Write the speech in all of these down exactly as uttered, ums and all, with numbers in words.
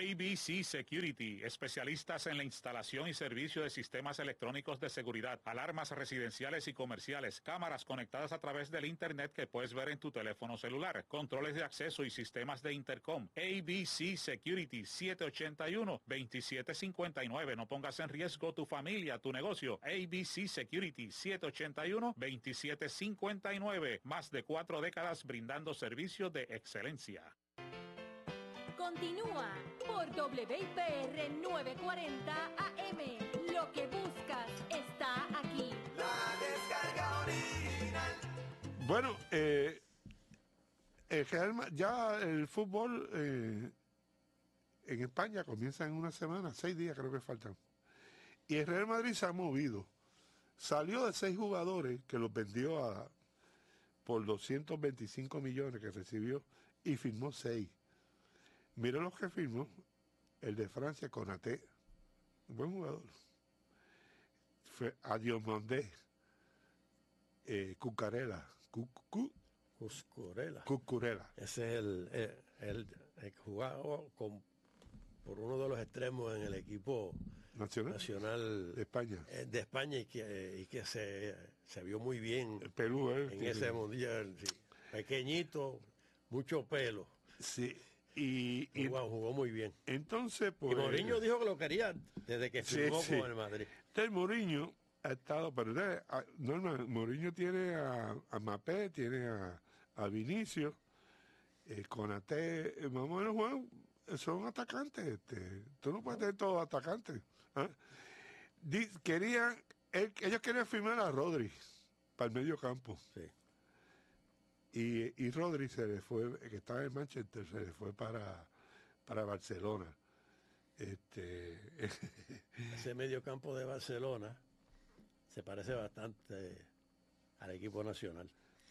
B C Security, especialistas en la instalación y servicio de sistemas electrónicos de seguridad, alarmas residenciales y comerciales, cámaras conectadas a través del internet que puedes ver en tu teléfono celular, controles de acceso y sistemas de intercom. A B C Security, siete ocho uno, dos siete cinco nueve. No pongas en riesgo tu familia, tu negocio. A B C Security, siete ocho uno, dos siete cinco nueve. Más de cuatro décadas brindando servicios de excelencia. Continúa por W I P R novecientos cuarenta A M. Lo que buscas está aquí. La descarga original. Bueno, eh, el Real Ma- ya el fútbol eh, en España comienza en una semana, seis días creo que faltan. Y el Real Madrid se ha movido. Salió de seis jugadores que los vendió a, por doscientos veinticinco millones que recibió y firmó seis. Mira los que firmó. El de Francia, Konaté, buen jugador. Fue Adiomandé, eh, Cucarela, Cucu, Cuscurela. Cucurela. Ese es el, el, el, el que jugaba con, por uno de los extremos en el equipo Nacional, nacional de España. eh, de España y que, y que se, se vio muy bien El Perú, eh, en tiene- ese mundial. Sí. Pequeñito, mucho pelo. Sí. Y, y Jugó, jugó muy bien. entonces, pues. Y Mourinho dijo que lo quería desde que Sí, firmó sí. con el Madrid. Entonces Mourinho ha estado, pero eh, a- Norma, Mourinho tiene a, a Mbappé, tiene a, a Vinicio, eh, Konaté, eh, más o menos Juan, eh, son atacantes. Este, tú no puedes tener todos atacantes. ¿Ah? Di- Querían, él- ellos querían firmar a Rodri para el medio campo. Sí. Y, y Rodri se le fue, que estaba en Manchester, se le fue para, para Barcelona. Este, Ese medio campo de Barcelona se parece bastante al equipo nacional.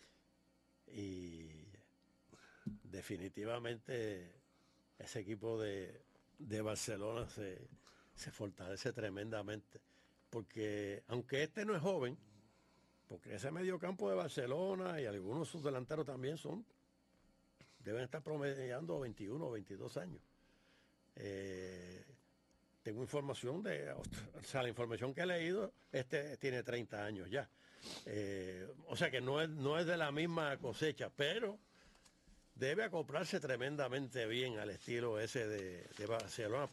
Y definitivamente ese equipo de, de Barcelona se, se fortalece tremendamente. Porque aunque este no es joven, porque ese medio campo de Barcelona y algunos sus delanteros también son, deben estar promediando veintiuno o veintidós años. Eh, tengo información de, o sea, la información que he leído, este tiene treinta años ya. Eh, o sea que no es, no es de la misma cosecha, pero debe acoplarse tremendamente bien al estilo ese de, de Barcelona,